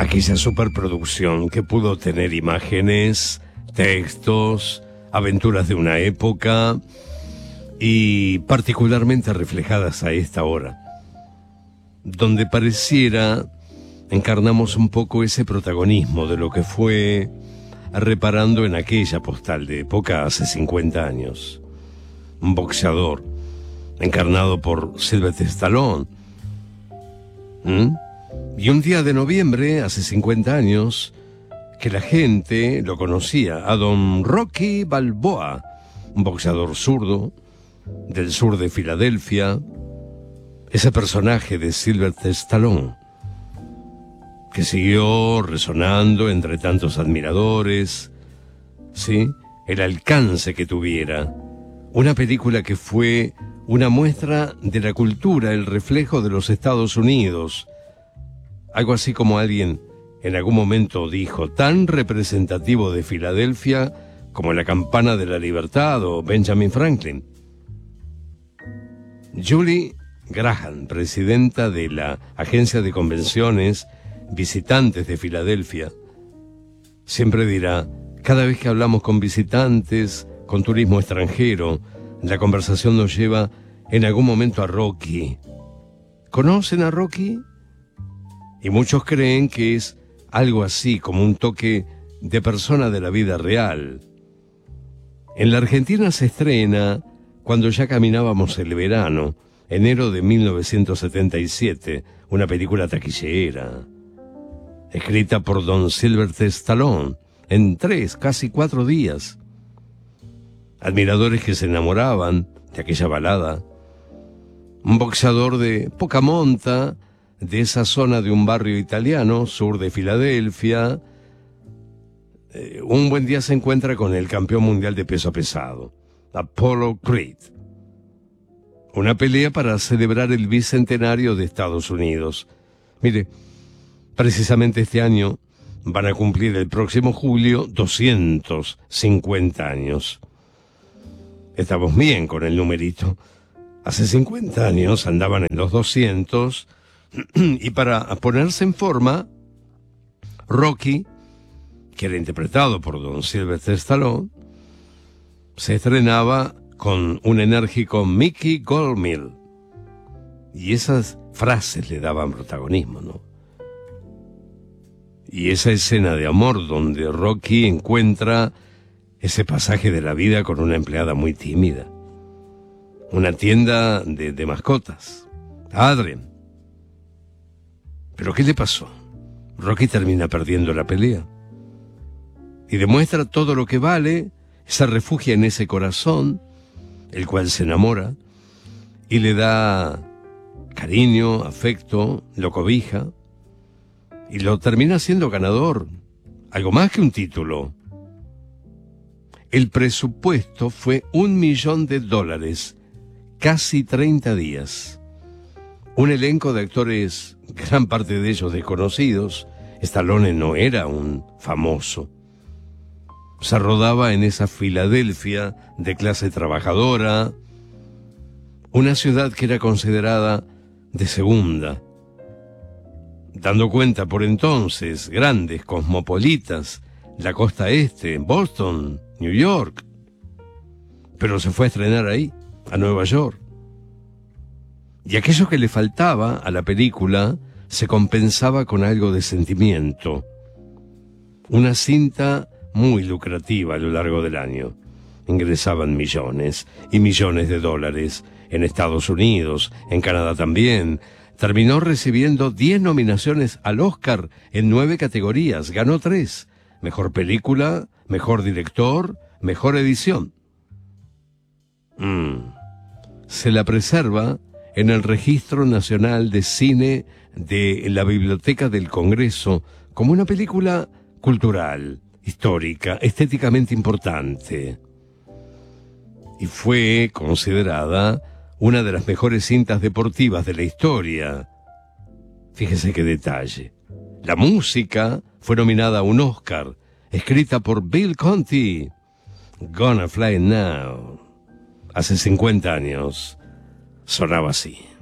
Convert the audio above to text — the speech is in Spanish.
aquella superproducción que pudo tener imágenes, textos, aventuras de una época y particularmente reflejadas a esta hora, donde pareciera encarnamos un poco ese protagonismo de lo que fue reparando en aquella postal de época hace 50 años. Un boxeador encarnado por Sylvester Stallone. Y un día de noviembre, hace 50 años, que la gente lo conocía, a don Rocky Balboa, un boxeador zurdo, del sur de Filadelfia, ese personaje de Sylvester Stallone, que siguió resonando entre tantos admiradores, ¿sí? El alcance que tuviera. Una película que fue una muestra de la cultura, el reflejo de los Estados Unidos. Algo así como alguien en algún momento dijo, tan representativo de Filadelfia como la campana de la libertad o Benjamin Franklin. Julie Graham, presidenta de la Agencia de Convenciones Visitantes de Filadelfia, siempre dirá, cada vez que hablamos con visitantes, con turismo extranjero, la conversación nos lleva en algún momento a Rocky. ¿Conocen a Rocky? Y muchos creen que es algo así como un toque de persona de la vida real. En la Argentina se estrena cuando ya caminábamos el verano, enero de 1977, una película taquillera, escrita por don Sylvester Stallone, en 3, casi 4 días. Admiradores que se enamoraban de aquella balada. Un boxeador de poca monta, de esa zona de un barrio italiano, sur de Filadelfia, un buen día se encuentra con el campeón mundial de peso pesado, Apollo Creed. Una pelea para celebrar el bicentenario de Estados Unidos. Mire, precisamente este año van a cumplir el próximo julio 250 años. Estamos bien con el numerito. Hace 50 años andaban en los 200 y para ponerse en forma, Rocky, que era interpretado por don Sylvester Stallone, se estrenaba con un enérgico Mickey Goldmill. Y esas frases le daban protagonismo, ¿no? Y esa escena de amor donde Rocky encuentra ese pasaje de la vida con una empleada muy tímida. Una tienda de mascotas. Adrien. ¿Pero qué le pasó? Rocky termina perdiendo la pelea. Y demuestra todo lo que vale, se refugia en ese corazón, el cual se enamora, y le da cariño, afecto, lo cobija, y lo termina siendo ganador, algo más que un título. El presupuesto fue $1 millón, casi 30 días. Un elenco de actores, gran parte de ellos desconocidos. Stallone no era un famoso. Se rodaba en esa Filadelfia de clase trabajadora, una ciudad que era considerada de segunda, dando cuenta por entonces grandes cosmopolitas, la costa este, Boston, New York, pero se fue a estrenar ahí, a Nueva York. Y aquello que le faltaba a la película se compensaba con algo de sentimiento. Una cinta muy lucrativa a lo largo del año. Ingresaban millones y millones de dólares en Estados Unidos, en Canadá también. Terminó recibiendo 10 nominaciones al Oscar en 9 categorías. Ganó 3. Mejor película, mejor director, mejor edición. Se la preserva en el Registro Nacional de Cine de la Biblioteca del Congreso como una película cultural, histórica, estéticamente importante. Y fue considerada una de las mejores cintas deportivas de la historia. Fíjese qué detalle. La música fue nominada a un Oscar, escrita por Bill Conti. Gonna Fly Now. Hace 50 años sonaba así.